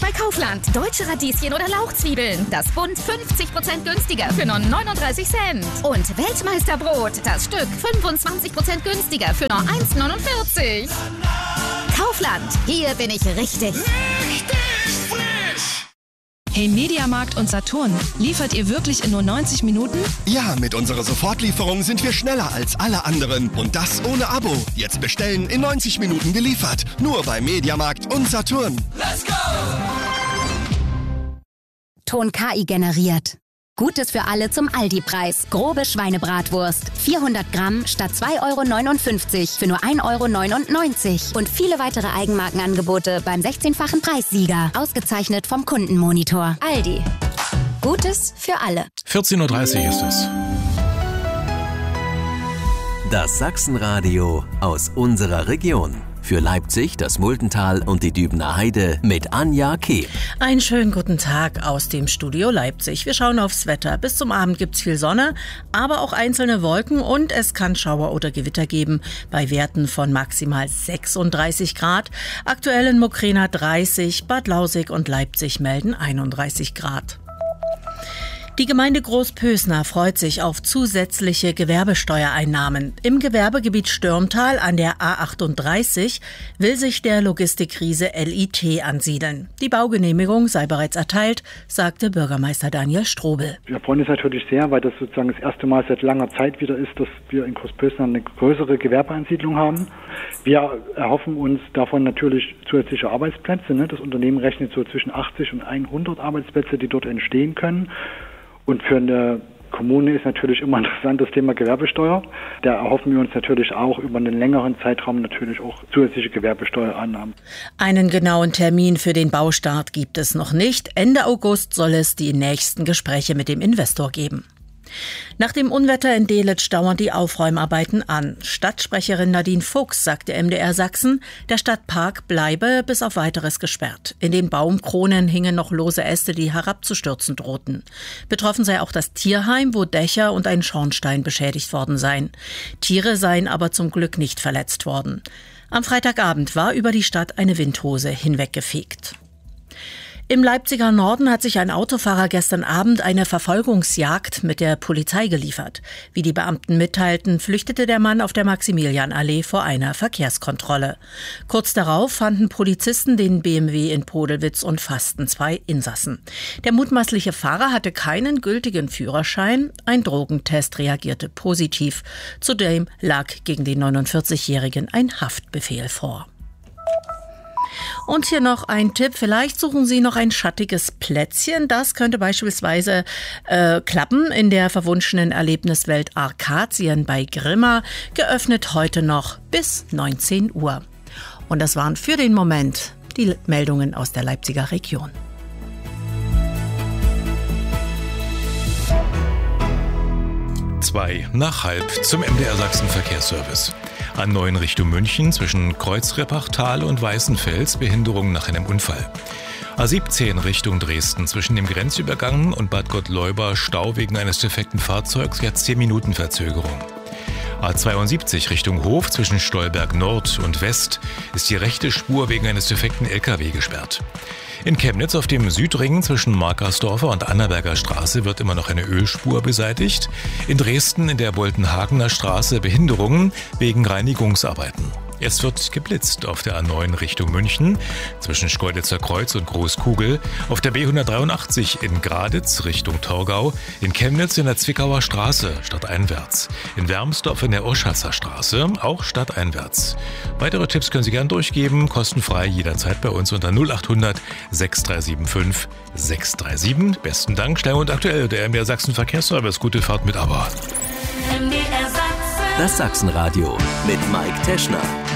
bei Kaufland. Deutsche Radieschen oder Lauchzwiebeln. Das Bund 50% günstiger für nur 39 Cent. Und Weltmeisterbrot. Das Stück 25% günstiger für nur 1,49. Kaufland. Hier bin ich richtig. Hey Mediamarkt und Saturn, liefert ihr wirklich in nur 90 Minuten? Ja, mit unserer Sofortlieferung sind wir schneller als alle anderen. Und das ohne Abo. Jetzt bestellen, in 90 Minuten geliefert. Nur bei Mediamarkt und Saturn. Let's go! Ton KI generiert. Gutes für alle zum Aldi-Preis. Grobe Schweinebratwurst. 400 Gramm statt 2,59 € für nur 1,99 € Und viele weitere Eigenmarkenangebote beim 16-fachen Preissieger. Ausgezeichnet vom Kundenmonitor. Aldi. Gutes für alle. 14:30 Uhr ist es. Das Sachsenradio aus unserer Region. Für Leipzig, das Muldental und die Dübener Heide mit Anja Kehl. Einen schönen guten Tag aus dem Studio Leipzig. Wir schauen aufs Wetter. Bis zum Abend gibt's viel Sonne, aber auch einzelne Wolken und es kann Schauer oder Gewitter geben bei Werten von maximal 36 Grad. Aktuell in Mokrena 30, Bad Lausick und Leipzig melden 31 Grad. Die Gemeinde Großpösner freut sich auf zusätzliche Gewerbesteuereinnahmen. Im Gewerbegebiet Stürmtal an der A38 will sich der Logistikriese LIT ansiedeln. Die Baugenehmigung sei bereits erteilt, sagte Bürgermeister Daniel Strobel. Wir freuen uns natürlich sehr, weil das sozusagen das erste Mal seit langer Zeit wieder ist, dass wir in Großpösner eine größere Gewerbeansiedlung haben. Wir erhoffen uns davon natürlich zusätzliche Arbeitsplätze. Das Unternehmen rechnet so zwischen 80 und 100 Arbeitsplätze, die dort entstehen können. Und für eine Kommune ist natürlich immer interessant das Thema Gewerbesteuer. Da erhoffen wir uns natürlich auch über einen längeren Zeitraum natürlich auch zusätzliche Gewerbesteuerannahmen. Einen genauen Termin für den Baustart gibt es noch nicht. Ende August soll es die nächsten Gespräche mit dem Investor geben. Nach dem Unwetter in Delitzsch dauern die Aufräumarbeiten an. Stadtsprecherin Nadine Fuchs sagte MDR Sachsen, der Stadtpark bleibe bis auf Weiteres gesperrt. In den Baumkronen hingen noch lose Äste, die herabzustürzen drohten. Betroffen sei auch das Tierheim, wo Dächer und ein Schornstein beschädigt worden seien. Tiere seien aber zum Glück nicht verletzt worden. Am Freitagabend war über die Stadt eine Windhose hinweggefegt. Im Leipziger Norden hat sich ein Autofahrer gestern Abend eine Verfolgungsjagd mit der Polizei geliefert. Wie die Beamten mitteilten, flüchtete der Mann auf der Maximilianallee vor einer Verkehrskontrolle. Kurz darauf fanden Polizisten den BMW in Podelwitz und fassten 2 Insassen. Der mutmaßliche Fahrer hatte keinen gültigen Führerschein. Ein Drogentest reagierte positiv. Zudem lag gegen den 49-Jährigen ein Haftbefehl vor. Und hier noch ein Tipp. Vielleicht suchen Sie noch ein schattiges Plätzchen. Das könnte beispielsweise klappen in der verwunschenen Erlebniswelt Arkadien bei Grimma. Geöffnet heute noch bis 19 Uhr. Und das waren für den Moment die Meldungen aus der Leipziger Region. Zwei nach halb zum MDR Sachsen Verkehrsservice. A9 Richtung München zwischen Kreuzreppachtal und Weißenfels Behinderung nach einem Unfall. A17 Richtung Dresden zwischen dem Grenzübergang und Bad Gottleuba Stau wegen eines defekten Fahrzeugs, jetzt 10 Minuten Verzögerung. A72 Richtung Hof zwischen Stolberg Nord und West ist die rechte Spur wegen eines defekten LKW gesperrt. In Chemnitz auf dem Südring zwischen Markersdorfer und Annaberger Straße wird immer noch eine Ölspur beseitigt. In Dresden in der Boltenhagener Straße Behinderungen wegen Reinigungsarbeiten. Es wird geblitzt auf der A9 Richtung München zwischen Schkeuditzer Kreuz und Großkugel, auf der B183 in Graditz Richtung Torgau, in Chemnitz in der Zwickauer Straße stadteinwärts, in Wermsdorf in der Oschatzer Straße auch stadteinwärts. Weitere Tipps können Sie gern durchgeben, kostenfrei jederzeit bei uns unter 0800 6375 637. Besten Dank, schnell und aktuell, der MDR Sachsen Verkehrsservice. Gute Fahrt mit Aber. MDR Sachsen. Das Sachsenradio mit Mike Teschner.